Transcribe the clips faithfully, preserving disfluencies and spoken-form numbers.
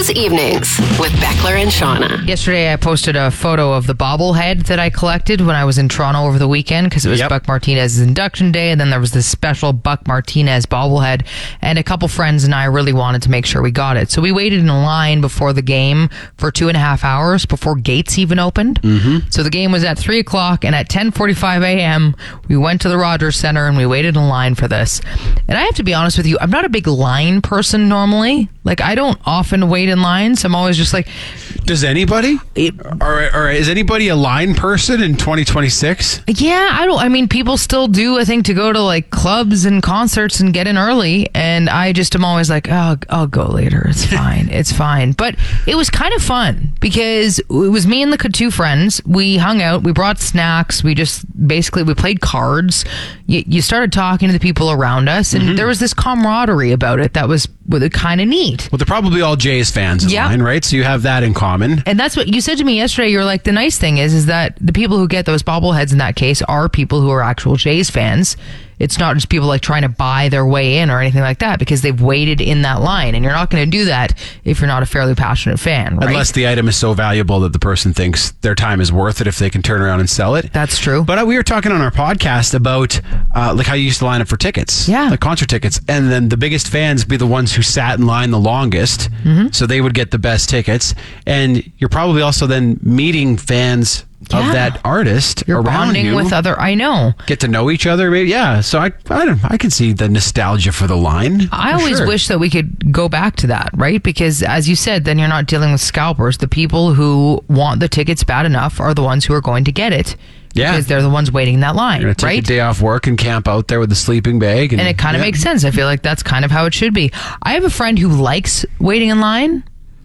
Cruise Evenings with Beckler and Shauna. Yesterday, I posted a photo of the bobblehead that I collected when I was in Toronto over the weekend because it was Yep. Buck Martinez's induction day, and then there was this special Buck Martinez bobblehead, and a couple friends and I really wanted to make sure we got it. So we waited in a line before the game for two and a half hours before gates even opened. Mm-hmm. So the game was at three o'clock, and at ten forty-five a.m., we went to the Rogers Center and we waited in line for this. And I have to be honest with you, I'm not a big line person normally. Like, I don't often wait in lines. I'm always just like... Does anybody? It, or, or is anybody a line person in twenty twenty-six? yeah, I don't... I mean, people still do, I think, to go to, like, clubs and concerts and get in early. And I just am always like, oh, I'll go later. It's fine. It's fine. But it was kind of fun because it was me and the two friends. We hung out. We brought snacks. We just... Basically, we played cards. You, you started talking to the people around us. And mm-hmm. there was this camaraderie about it that was kind of neat. Well, they're probably all Jays fans in yep. line, right? So you have that in common. And that's what you said to me yesterday. You're like, the nice thing is, is that the people who get those bobbleheads in that case are people who are actual Jays fans. It's not just people like trying to buy their way in or anything like that because they've waited in that line. And you're not going to do that if you're not a fairly passionate fan, right? Unless the item is so valuable that the person thinks their time is worth it if they can turn around and sell it. That's true. But uh, we were talking on our podcast about uh, like how you used to line up for tickets. Yeah. Like concert tickets. And then the biggest fans be the ones who sat in line the longest. Mm-hmm. So they would get the best tickets. And you're probably also then meeting fans yeah. of that artist You're around bonding you. with other, I know. Get to know each other, maybe. Yeah. So I, I don't. I can see the nostalgia for the line. I always sure. wish that we could go back to that, right? Because as you said, then you're not dealing with scalpers. The people who want the tickets bad enough are the ones who are going to get it. Yeah. Because they're the ones waiting in that line, You're gonna take right? a day off work and camp out there with a sleeping bag. And, and it kind of yeah. makes sense. I feel like that's kind of how it should be. I have a friend who likes waiting in line.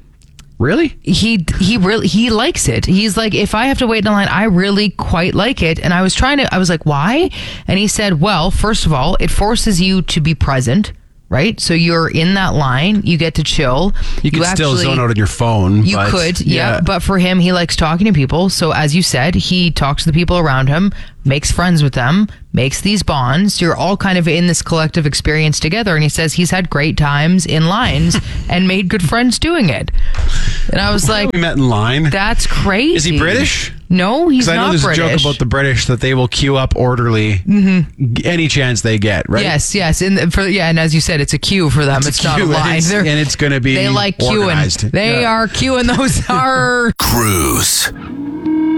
Really? He he really he likes it. He's like, if I have to wait in line, I really quite like it. And I was trying to, I was like, why? And he said, well, first of all, it forces you to be present, right? So you're in that line, you get to chill. You can you still actually, zone out on your phone. You but, could, yeah. yeah. But for him, he likes talking to people. So as you said, he talks to the people around him, makes friends with them, makes these bonds. You're all kind of in this collective experience together. And he says he's had great times in lines and made good friends doing it. And I was like, we met in line. That's crazy. Is he British? No, he's I not know there's British. a joke about the British that they will queue up orderly mm-hmm. any chance they get, right? Yes, yes. And for yeah, and as you said, it's a queue for them. It's, It's, it's not a queue, line. and it's, They're, and it's going to be they like organized. queuing. They yeah. are queuing. Those are Cruise.